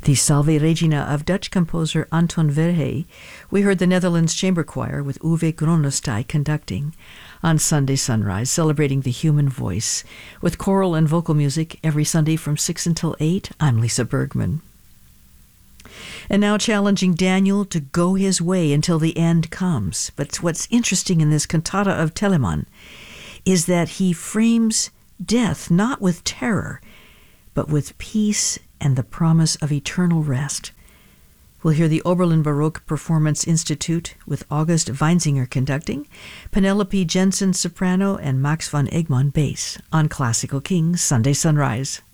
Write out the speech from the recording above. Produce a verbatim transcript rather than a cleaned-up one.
The Salve Regina of Dutch composer Anton Verhey. We heard the Netherlands Chamber Choir with Uwe Gronestij conducting on Sunday Sunrise, celebrating the human voice. With choral and vocal music every Sunday from six until eight, I'm Lisa Bergman. And now challenging Daniel to go his way until the end comes. But what's interesting in this cantata of Telemann is that he frames death not with terror, but with peace and the promise of eternal rest. We'll hear the Oberlin Baroque Performance Institute with August Weinzinger conducting, Penelope Jensen soprano, and Max von Egmont bass on Classical King Sunday Sunrise.